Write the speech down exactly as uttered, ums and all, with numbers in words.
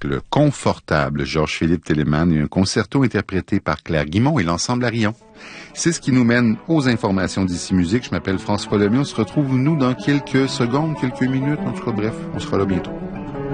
le confortable Georges-Philippe Telemann et un concerto interprété par Claire Guimond et l'ensemble Arion. C'est ce qui nous mène aux informations d'Ici Musique. Je m'appelle François Lemay. On se retrouve, nous, dans quelques secondes, quelques minutes. En tout cas, bref, on sera là bientôt.